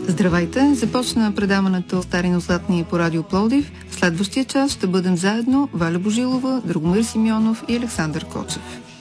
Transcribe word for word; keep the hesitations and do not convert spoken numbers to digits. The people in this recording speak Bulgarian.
Здравейте! Започна предаването Стари но златни по Радио Пловдив. В следващия час ще бъдем заедно Валя Божилова, Драгомир Симеонов и Александър Кочев.